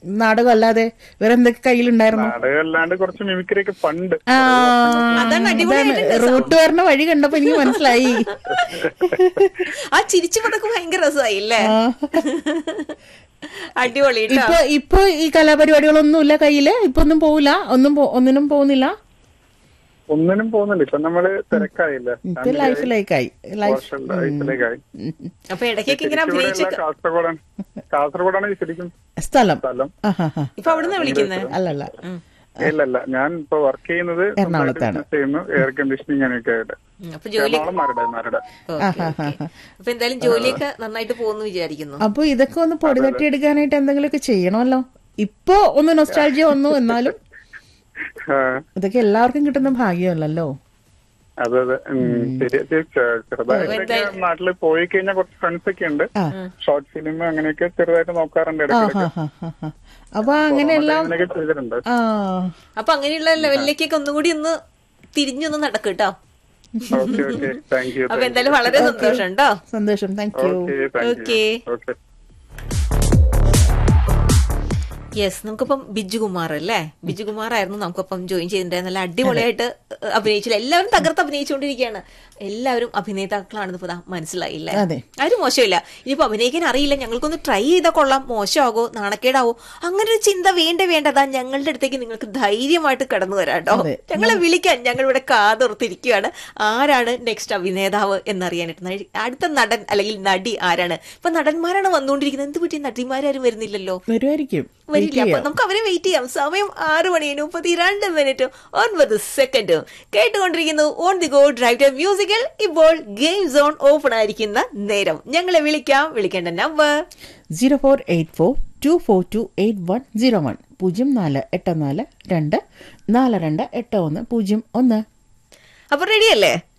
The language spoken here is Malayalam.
നാടകം അല്ലാതെ വേറെ എന്തൊക്കെ കയ്യിലുണ്ടായിരുന്നു? നാടകം അല്ലാണ്ട് കുറച്ച് മിമിക്രി ഒക്കെ പണ്ട്. റൂട്ട് വരുന്ന വഴി കണ്ടപ്പോ എനിക്ക് മനസ്സിലായി. ആ ചിരിച്ചു പതൊക്കെ ഭയങ്കര രസമായില്ലേ? അടിപൊളി. ഇപ്പൊ ഈ കലാപരിപാടികളൊന്നും ഇല്ല കയ്യില്? ഇപ്പൊ ഒന്നും പോവില്ല? ഒന്നിനും പോകുന്നില്ല? ഒന്നിനും പോകുന്നില്ല. ഇപ്പൊ നമ്മള് തിരക്കായില്ല, ലൈഫിലേക്കായി. അപ്പൊ ഇടയ്ക്കൊക്കെ ഇങ്ങനെ കാസർഗോഡാണ് ശരിക്കും സ്ഥലം. ഇപ്പൊ അവിടുന്ന് വിളിക്കുന്നത്? അല്ലല്ല, ഇല്ലല്ല, ഞാൻ ഇപ്പൊ വർക്ക് ചെയ്യുന്നത് എറണാകുളത്താണ്. എയർ കണ്ടീഷനിങ് അങ്ങനെയൊക്കെ ആയിട്ട്. അപ്പൊ എന്തായാലും ജോലിയൊക്കെ നന്നായിട്ട് പോകുന്നു വിചാരിക്കുന്നു. അപ്പൊ ഇതൊക്കെ ഒന്ന് പൊടി തട്ടിയെടുക്കാനായിട്ട് എന്തെങ്കിലുമൊക്കെ ചെയ്യണമല്ലോ. ഇപ്പൊ ഒന്ന് നൊസ്റ്റാൾജിയ വന്നു, എന്നാലും ഇതൊക്കെ എല്ലാവർക്കും കിട്ടുന്ന ഭാഗ്യമല്ലല്ലോ. അതെ അതെ, ചെറുതായിട്ടൊക്കെ നാട്ടില് പോയി കഴിഞ്ഞാൽ കുറച്ച് ഫ്രണ്ട്സ് ഒക്കെ ഉണ്ട്. ഷോർട്ട് ഫിലിം അങ്ങനെയൊക്കെ ചെറുതായിട്ട് നോക്കാറുണ്ട്. അപ്പൊ അങ്ങനെയെല്ലാം ചെയ്തിട്ടുണ്ട്. അപ്പൊ അങ്ങനെയുള്ള ലെവലിലേക്കൊക്കെ ഒന്നുകൂടി ഒന്ന് തിരിഞ്ഞൊന്ന് നടക്കും കേട്ടോ. അപ്പൊ എന്തായാലും വളരെ സന്തോഷം കേട്ടോ. സന്തോഷം, താങ്ക് യു. Okay, yes. നമുക്കിപ്പം ബിജുകുമാർ അല്ലേ, ബിജുകുമാർ ആയിരുന്നു നമുക്കിപ്പം ജോയിൻ ചെയ്തിട്ടുണ്ടായിരുന്നു. നല്ല അടിപൊളിയായിട്ട് അഭിനയിച്ചില്ല. എല്ലാവരും തകർത്ത് അഭിനയിച്ചുകൊണ്ടിരിക്കുകയാണ്. എല്ലാവരും അഭിനേതാക്കളാണെന്ന് ഇപ്പൊ മനസ്സിലായില്ലേ? ആരും മോശമില്ല. ഇനിയിപ്പോ അഭിനയിക്കാൻ അറിയില്ല, ഞങ്ങൾക്കൊന്ന് ട്രൈ ചെയ്താൽ കൊള്ളാം, മോശമാകോ നാണക്കേടാവോ അങ്ങനെ ഒരു ചിന്ത വേണ്ടതാ. ഞങ്ങളുടെ അടുത്തേക്ക് നിങ്ങൾക്ക് ധൈര്യമായിട്ട് കടന്നു വരാട്ടോ. ഞങ്ങളെ വിളിക്കാൻ ഞങ്ങൾ ഇവിടെ കാതോർത്തിരിക്കുകയാണ്. ആരാണ് നെക്സ്റ്റ് അഭിനേതാവ് എന്നറിയാനായിട്ട്. അടുത്ത നടൻ അല്ലെങ്കിൽ നടി ആരാണ്? ഇപ്പൊ നടന്മാരാണ് വന്നുകൊണ്ടിരിക്കുന്നത്. എന്ത് പറ്റി നടിമാരും വരുന്നില്ലല്ലോ? വരുമായിരിക്കും, വരില്ല. അപ്പൊ നമുക്ക് അവരെ വെയിറ്റ് ചെയ്യാം. സമയം 6:32 കേട്ടുകൊണ്ടിരിക്കുന്നു on the go drive time musical. ഇപ്പോൾ ഗെയിം സോൺ ഓപ്പൺ ആയിരിക്കുന്ന നേരം. ഞങ്ങളെ വിളിക്കേണ്ട നമ്പർ 0484242801 0484 2428101. അപ്പൊ റെഡിയല്ലേ?